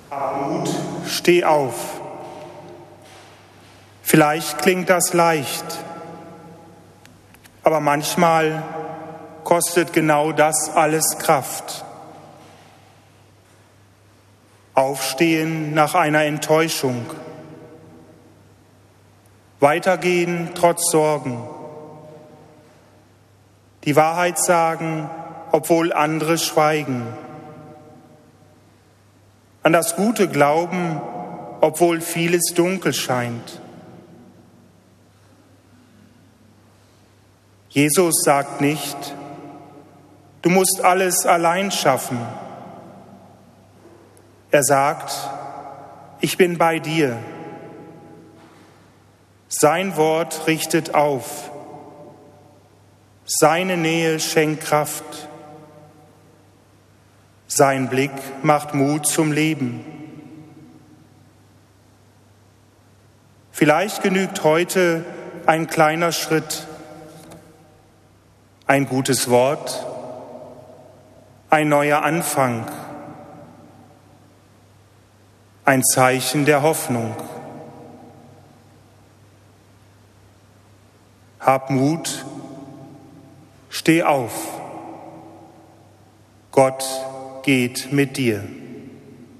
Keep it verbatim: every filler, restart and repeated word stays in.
Hab Mut, steh auf. Vielleicht klingt das leicht, aber manchmal kostet genau das alles Kraft. Aufstehen nach einer Enttäuschung. Weitergehen trotz Sorgen. Die Wahrheit sagen, obwohl andere schweigen. An das Gute glauben, obwohl vieles dunkel scheint. Jesus sagt nicht, du musst alles allein schaffen. Er sagt, ich bin bei dir. Sein Wort richtet auf. Seine Nähe schenkt Kraft. Sein Blick macht Mut zum Leben. Vielleicht genügt heute ein kleiner Schritt, ein gutes Wort, ein neuer Anfang, ein Zeichen der Hoffnung. Hab Mut, steh auf. Gott geht mit dir.